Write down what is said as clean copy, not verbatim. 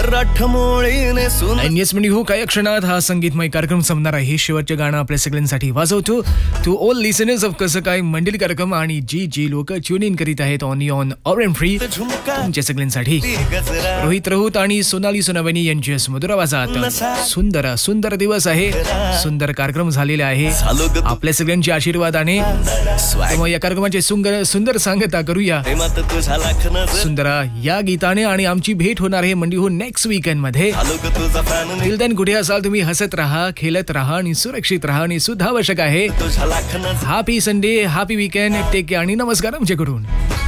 मराठमोळीने आणि येस म्हणजे हो काही क्षणात हा संगीतमय कार्यक्रम संपणार आहे. शेवटचं गाणं आपल्या सगळ्यांसाठी वाजवतो. टू ऑल लिसनर्स ऑफ कसं काय मंडळी कार्यक्रम आणि जी लोक ट्यून इन करीत आहेत ऑन ऑरेंज फ्री तुमच्या सगळ्यांसाठी रोहित राऊत आणि सोनाली सोनावणी यांच्या सुमधुर आवाजात सुंदर दिवस आहे. सुंदर कार्यक्रम झालेला आहे आपल्या सगळ्यांच्या आशीर्वादाने. मग या कार्यक्रमाचे सुंदर सांगता करूया सुंदरा या गीताने आणि आमची भेट होणार आहे म्हणजे हो नेक्स्ट वीकेंड मध्ये. टिल देन कुठे असाल तुम्ही हसत राहा, खेळत राहा आणि सुरक्षित राहा आणि सुद्धा आवश्यक आहे. Happy Sunday, happy weekend, take care आणि नमस्कार आमच्याकडून.